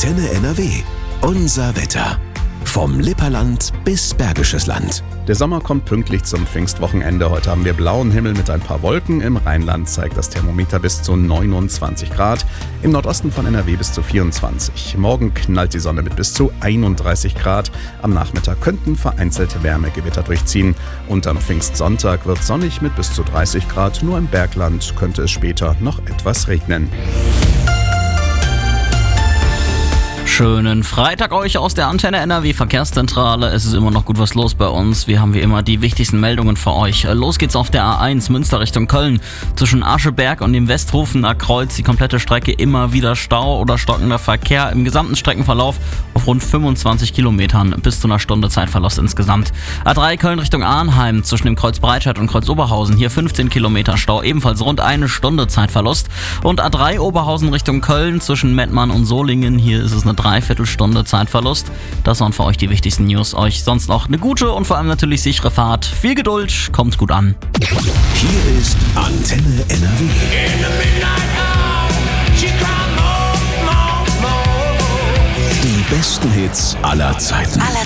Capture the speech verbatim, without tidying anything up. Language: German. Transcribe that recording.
Antenne N R W. Unser Wetter. Vom Lipperland bis Bergisches Land. Der Sommer kommt pünktlich zum Pfingstwochenende. Heute haben wir blauen Himmel mit ein paar Wolken. Im Rheinland zeigt das Thermometer bis zu neunundzwanzig Grad. Im Nordosten von N R W bis zu vierundzwanzig. Morgen knallt die Sonne mit bis zu einunddreißig Grad. Am Nachmittag könnten vereinzelte Wärmegewitter durchziehen. Und am Pfingstsonntag wird sonnig mit bis zu dreißig Grad. Nur im Bergland könnte es später noch etwas regnen. Schönen Freitag euch aus der Antenne N R W Verkehrszentrale. Es ist immer noch gut was los bei uns. Wir haben wie immer die wichtigsten Meldungen für euch. Los geht's auf der A eins Münster Richtung Köln. Zwischen Ascheberg und dem Westhofener Kreuz die komplette Strecke immer wieder Stau oder stockender Verkehr. Im gesamten Streckenverlauf auf rund fünfundzwanzig Kilometern bis zu einer Stunde Zeitverlust insgesamt. A drei Köln Richtung Arnheim zwischen dem Kreuz Breitscheid und Kreuz Oberhausen. Hier fünfzehn Kilometer Stau, ebenfalls rund eine Stunde Zeitverlust. Und A drei Oberhausen Richtung Köln zwischen Mettmann und Solingen. Hier ist es eine Dreiviertelstunde Zeitverlust. Das waren für euch die wichtigsten News. Euch sonst noch eine gute und vor allem natürlich sichere Fahrt. Viel Geduld, kommt gut an. Hier ist Antenne N R W. Die besten Hits aller Zeiten.